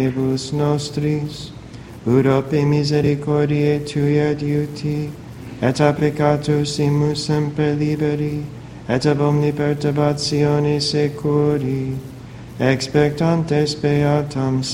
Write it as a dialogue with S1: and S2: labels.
S1: Deus nostris, ut ope misericordiae Tui adiuti, et a peccatusimus semper liberi, et ab omni perturbatione securi, expectantes beatam